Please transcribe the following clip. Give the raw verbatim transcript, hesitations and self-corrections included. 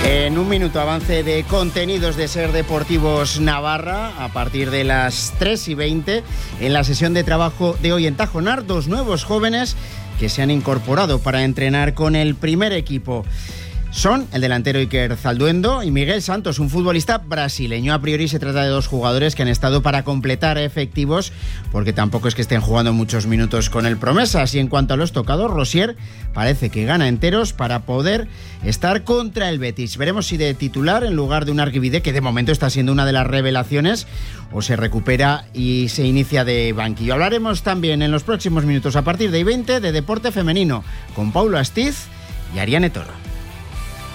En un minuto, avance de contenidos de Ser Deportivos Navarra a partir de las tres y veinte en la sesión de trabajo de hoy en Tajonar, dos nuevos jóvenes que se han incorporado para entrenar con el primer equipo. Son el delantero Iker Zalduendo y Miguel Santos, un futbolista brasileño. A priori se trata de dos jugadores que han estado para completar efectivos, porque tampoco es que estén jugando muchos minutos con el Promesas. Y en cuanto a los tocados, Rosier parece que gana enteros para poder estar contra el Betis. Veremos si de titular en lugar de un Argibide, que de momento está siendo una de las revelaciones, o se recupera y se inicia de banquillo. Hablaremos también en los próximos minutos a partir de I veinte de deporte femenino con Paulo Astiz y Ariane Toro.